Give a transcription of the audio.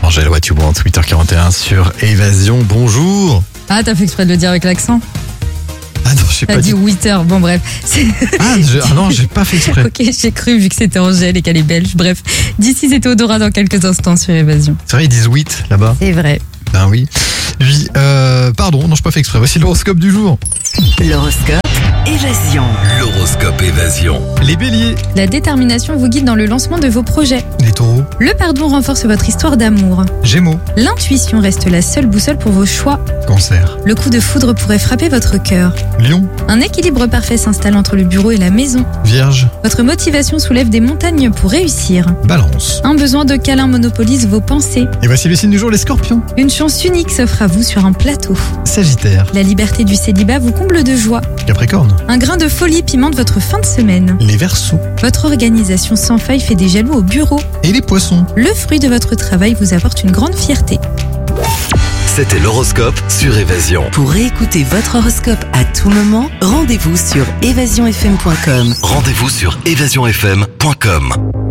Angèle Watubon, 8h41 sur Évasion. Bonjour. Ah, t'as fait exprès de le dire avec l'accent? Ah non, j'ai T'as pas dit 8h, bon bref. Ah non, j'ai pas fait exprès. Ok, j'ai cru vu que c'était Angèle et qu'elle est belge. Bref, d'ici c'est Théodora dans quelques instants sur Évasion. C'est vrai, ils disent 8 là-bas. C'est vrai. Ben oui. Pardon, non, j'ai pas fait exprès. Voici l'horoscope du jour. L'horoscope Évasion. L'horoscope Évasion. Les béliers, La détermination vous guide dans le lancement de vos projets. les taureaux, Le pardon renforce votre histoire d'amour. gémeaux, L'intuition reste la seule boussole pour vos choix. cancer, Le coup de foudre pourrait frapper votre cœur. lion, Un équilibre parfait s'installe entre le bureau et la maison. vierge, Votre motivation soulève des montagnes pour réussir. balance. Un besoin de câlin monopolise vos pensées. Et voici les signes du jour, les scorpions, Une chance unique s'offre à vous sur un plateau. sagittaire, La liberté du célibat vous comble de joie. capricorne, Un grain de folie pimente votre fin de semaine. les verseaux Votre organisation sans faille fait des jaloux au bureau. et les poissons. Le fruit de votre travail vous apporte une grande fierté. C'était l'horoscope sur Évasion. Pour réécouter votre horoscope à tout moment, rendez-vous sur évasionfm.com. Rendez-vous sur évasionfm.com.